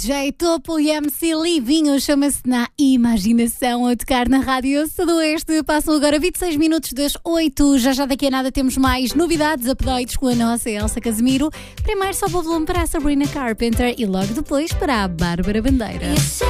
DJ Topo e MC Livinho chama-se Na Imaginação a tocar na Rádio Sudoeste. Passam agora 26 minutos das 8. Já daqui a nada temos mais novidades, updates com a nossa Elsa Casemiro. Primeiro sobe o volume para a Sabrina Carpenter e logo depois para a Bárbara Bandeira.